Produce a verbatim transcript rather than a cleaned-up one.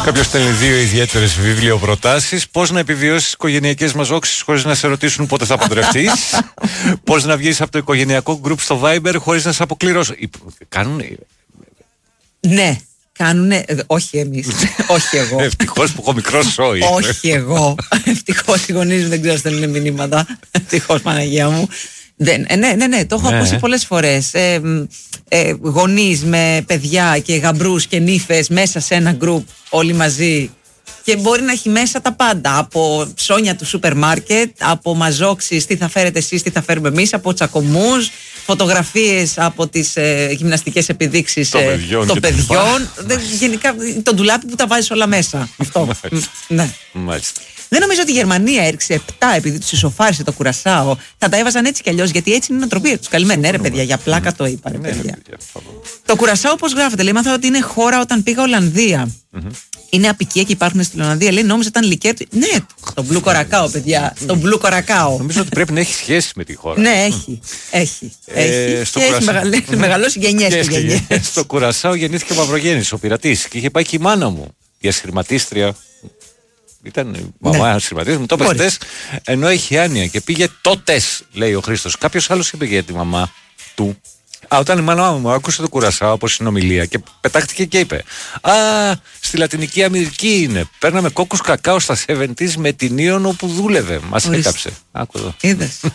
Κάποιος στέλνει δύο ιδιαίτερες βιβλιοπροτάσεις. Πώς να επιβιώσεις οικογενειακές μαζόξεις χωρίς να σε ρωτήσουν πότε θα παντρευτείς. Πώς να βγεις από το οικογενειακό γκρουπ στο Viber χωρίς να σε αποκληρώσουν. Κάνουν. Ναι. Κάνουνε, όχι εμείς, όχι εγώ. Ευτυχώς που έχω μικρό σόι. Όχι εγώ. Ευτυχώς οι γονείς μου δεν ξέρω στέλνουν μηνύματα. Ευτυχώς, Παναγία μου. Δεν, ναι, ναι, ναι, το έχω ναι. ακούσει πολλές φορές. Ε, ε, γονείς με παιδιά και γαμπρούς και νύφες μέσα σε ένα γκρουπ όλοι μαζί. Και μπορεί να έχει μέσα τα πάντα. Από ψώνια του σούπερ μάρκετ, από μαζόξεις, τι θα φέρετε εσείς, τι θα φέρουμε εμείς, από τσακωμούς, φωτογραφίες από τις ε, γυμναστικές επιδείξεις των ε, παιδιών. των παιδιών. Δε, γενικά το ντουλάπι που τα βάζεις όλα μέσα. Αυτό. Ναι. Μάλιστα. Δεν νομίζω ότι η Γερμανία έριξε επτά επειδή του ισοφάρισε το κουρασάο. Θα τα έβαζαν έτσι κι αλλιώς, γιατί έτσι είναι η νοοτροπία του. Καλημέρα, ναι, ρε παιδιά, για πλάκα το είπα, ρε παιδιά. Το κουρασάο, όπως γράφεται, λέει, μάθα ότι είναι χώρα όταν πήγα Ολλανδία. Είναι απικία και υπάρχουν στην Ολλανδία. Λέει, νόμιζα ήταν λικέρ. Ναι, το μπλου κορακάο, παιδιά. Το μπλου κορακάο. Νομίζω ότι πρέπει να έχει σχέση με τη χώρα. Ναι, έχει. Έχει. Έχει. στο Και έχει κουρασάο. μεγαλώσει- μεγαλώσει γενιές και γενιές. Στο Κουρασάο γεννήθηκε ο Μαυρογέννης, ο πειρατής. Και είχε πάει και η μάνα μου, η ασχηματίστρια. Ήταν η μαμά Ναι. ασχηματίστρια. Μου το είπε Μπορεί. χτες, ενώ έχει άνοια και πήγε τότες, λέει ο Χρήστος. Κάποιος άλλος είπε για τη μαμά του. Α, όταν η μάνα μου άκουσε το Κουρασάο από συνομιλία και πετάχτηκε και είπε: Α, στη Λατινική Αμερική είναι. Παίρναμε κόκκους κακάο στα εβδομήντα με την Ήωνο που δούλευε. Μας Ορίστε. έκαψε. Άκου εδώ. Είδες.